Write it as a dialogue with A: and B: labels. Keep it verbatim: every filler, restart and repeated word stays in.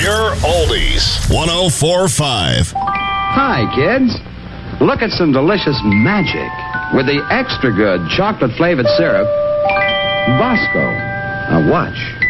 A: Pure Oldies. one oh four point five.
B: Hi, kids. Look at some delicious magic with the extra good chocolate-flavored syrup, Bosco. Now watch.